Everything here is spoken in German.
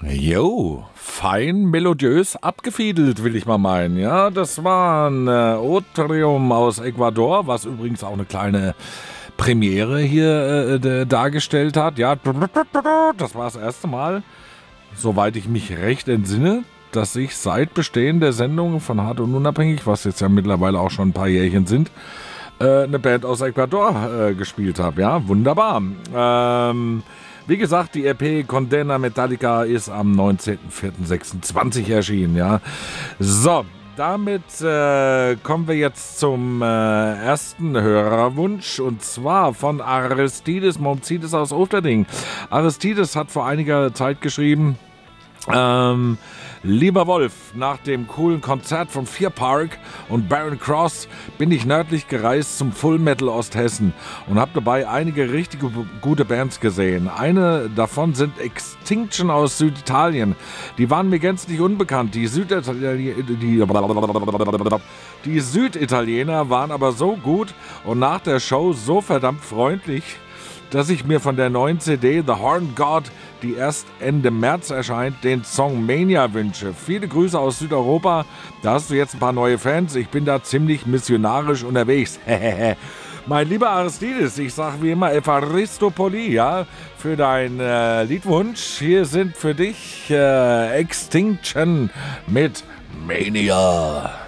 Jo, fein melodiös abgefiedelt, will ich mal meinen. Ja, das war ein Otrium aus Ecuador, was übrigens auch eine kleine Premiere hier dargestellt hat. Ja, das war das erste Mal, soweit ich mich recht entsinne, dass ich seit Bestehen der Sendung von Hart und Unabhängig, was jetzt ja mittlerweile auch schon ein paar Jährchen sind, eine Band aus Ecuador gespielt habe. Ja, wunderbar. Wie gesagt, die EP Condena Metallica ist am 19.04.26 erschienen, ja. So, damit kommen wir jetzt zum ersten Hörerwunsch, und zwar von Aristides Momzides aus Ofterding. Aristides hat vor einiger Zeit geschrieben: Lieber Wolf, nach dem coolen Konzert von Fear Park und Barren Cross bin ich nördlich gereist zum Full Metal Osthessen und habe dabei einige richtig gute Bands gesehen. Eine davon sind Extinction aus Süditalien. Die waren mir gänzlich unbekannt. Die Süditaliener waren aber so gut und nach der Show so verdammt freundlich, dass ich mir von der neuen CD The Horned God, die erst Ende März erscheint, den Song Mania wünsche. Viele Grüße aus Südeuropa. Da hast du jetzt ein paar neue Fans. Ich bin da ziemlich missionarisch unterwegs. Mein lieber Aristides, ich sag wie immer Evaristopoli, ja, für deinen Liedwunsch. Hier sind für dich Extinction mit Mania.